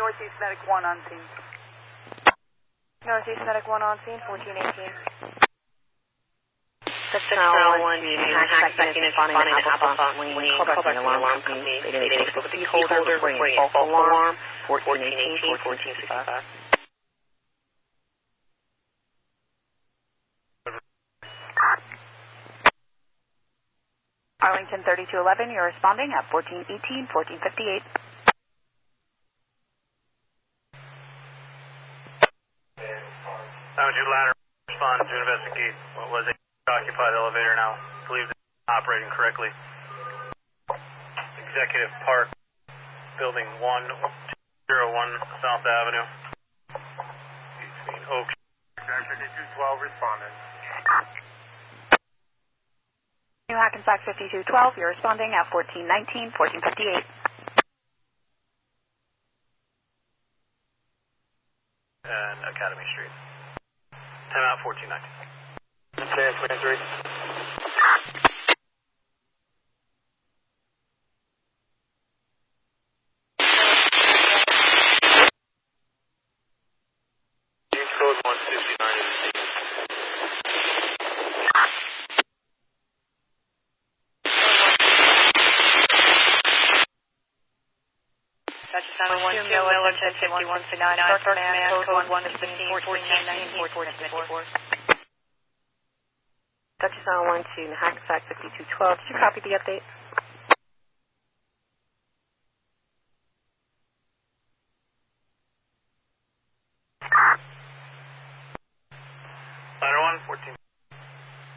Northeast Medic 1 on scene. Northeast Medic 1 on scene, 1418. That's Channel 1 to hack second is responding to Applesauce Lane, callback from the alarm company. They didn't take the key holder, reporting a false alarm, 1418, 1465. Arlington 3211, you're responding at 1418, 1458. Would you ladder respond to investigate what was a occupied elevator now? Believe it's operating correctly. Executive Park, Building 1201 South Avenue. Between Oak. Executive 5212 responding. New Hackensack 5212, you're responding at 1419, 1458. And Academy Street. 10 out 1419. Okay, 23. Code 169. Number 1, 2, Militant 5169, Dark Man, code 115, 1419, 1454. Dutchess 1 to Hackensack 5212. Did you copy the update?